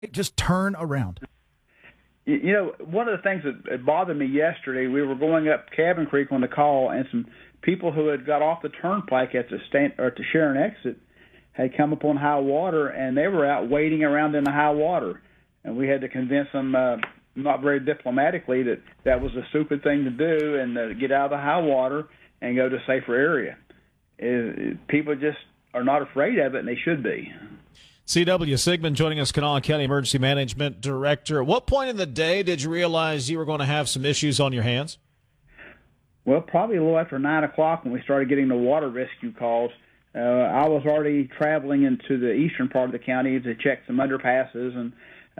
Just turn around. You know, one of the things that bothered me yesterday, we were going up Cabin Creek on the call, and some people who had got off the turnpike at the Sharon exit had come upon high water, and they were out wading around in the high water. And we had to convince them, not very diplomatically, that that was a stupid thing to do and get out of the high water and go to a safer area. People just are not afraid of it, and they should be. C.W. Sigmund joining us, Kanawha County Emergency Management Director. At what point in the day did you realize you were going to have some issues on your hands? Well, probably a little after 9 o'clock when we started getting the water rescue calls. I was already traveling into the eastern part of the county to check some underpasses and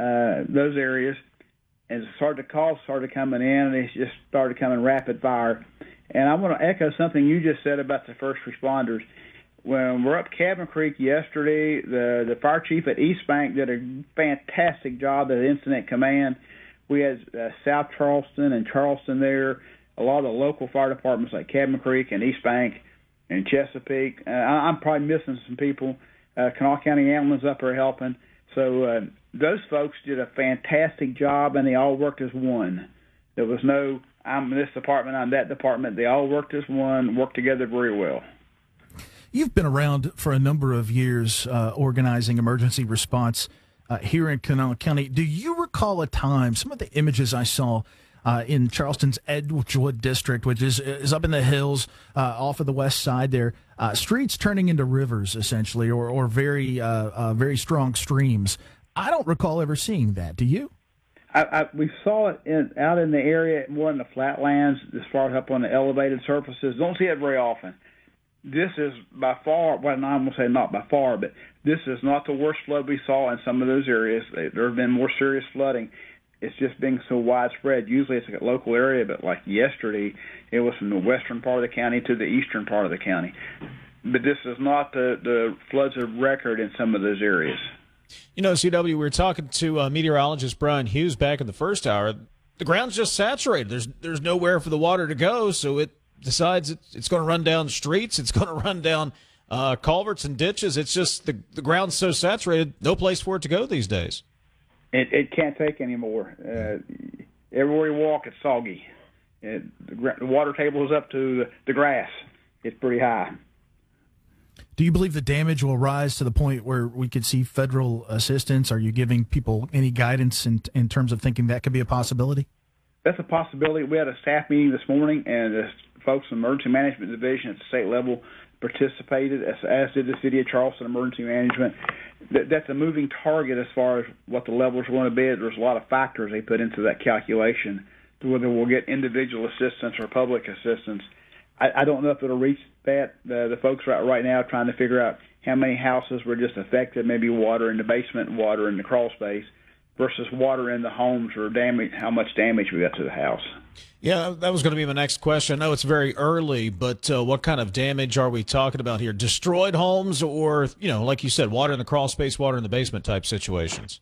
those areas. And the calls started coming in, and they just started coming rapid fire. And I want to echo something you just said about the first responders. When we're up Cabin Creek yesterday, the fire chief at East Bank did a fantastic job at Incident Command. We had South Charleston and Charleston there, a lot of the local fire departments like Cabin Creek and East Bank and Chesapeake. I'm probably missing some people. Kanawha County Ambulance up there helping. So those folks did a fantastic job, and they all worked as one. There was no, I'm in this department, I'm that department. They all worked as one, worked together very well. You've been around for a number of years organizing emergency response here in Kanawha County. Do you recall a time, some of the images I saw in Charleston's Edgewood district, which is up in the hills off of the west side there, streets turning into rivers essentially, or very strong streams? I don't recall ever seeing that. Do you? We saw it out in the area, more in the flatlands, as far as up on the elevated surfaces. Don't see it very often. This is by far, well, I'm going to say not by far, but this is not the worst flood we saw in some of those areas. There have been more serious flooding. It's just being so widespread. Usually it's a local area, but like yesterday, it was from the western part of the county to the eastern part of the county. But this is not the floods of record in some of those areas. You know, CW, we were talking to meteorologist Brian Hughes back in the first hour. The ground's just saturated. There's nowhere for the water to go, so it decides it's going to run down streets. It's going to run down culverts and ditches. It's just the ground's so saturated, no place for it to go these days. It can't take anymore. Everywhere you walk, it's soggy. The water table is up to the grass. It's pretty high. Do you believe the damage will rise to the point where we could see federal assistance? Are you giving people any guidance in terms of thinking that could be a possibility? That's a possibility. We had a staff meeting this morning, and the folks in the Emergency Management Division at the state level participated, as did the City of Charleston Emergency Management. That's a moving target as far as what the levels are going to be. There's a lot of factors they put into that calculation to whether we'll get individual assistance or public assistance. I don't know if it'll reach that. The folks are out right now trying to figure out how many houses were just affected, maybe water in the basement, water in the crawl space, versus water in the homes or damage, how much damage we got to the house. Yeah, that was going to be my next question. I know it's very early, but what kind of damage are we talking about here? Destroyed homes or, like you said, water in the crawl space, water in the basement type situations?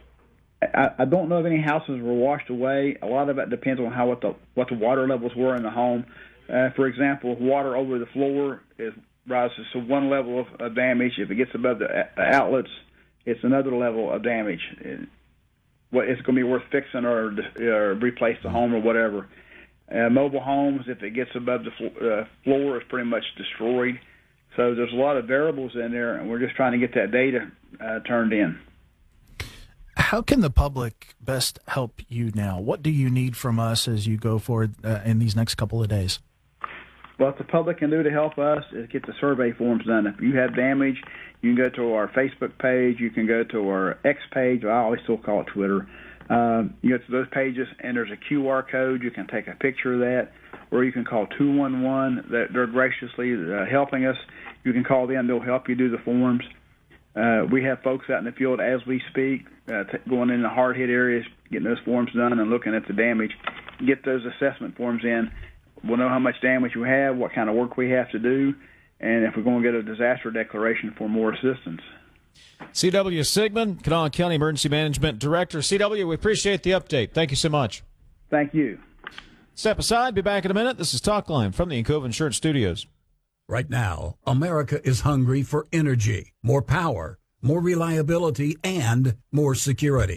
I don't know if any houses were washed away. A lot of it depends on what the water levels were in the home. For example, water over the floor rises to one level of damage. If it gets above the outlets, it's another level of damage. It's going to be worth fixing or replace the home or whatever. Mobile homes, if it gets above the floor, is pretty much destroyed. So there's a lot of variables in there, and we're just trying to get that data turned in. How can the public best help you now? What do you need from us as you go forward in these next couple of days? What the public can do to help us is get the survey forms done. If you have damage, you can go to our Facebook page. You can go to our X page. I always still call it Twitter. You go to those pages, and there's a QR code. You can take a picture of that, or you can call 211. They're graciously helping us. You can call them. They'll help you do the forms. We have folks out in the field as we speak, going in the hard-hit areas, getting those forms done and looking at the damage. Get those assessment forms in. We'll know how much damage we have, what kind of work we have to do, and if we're going to get a disaster declaration for more assistance. C.W. Sigmund, Kanawha County Emergency Management Director. C.W., we appreciate the update. Thank you so much. Thank you. Step aside. Be back in a minute. This is Talk Line from the Encova Insurance Studios. Right now, America is hungry for energy, more power, more reliability, and more security.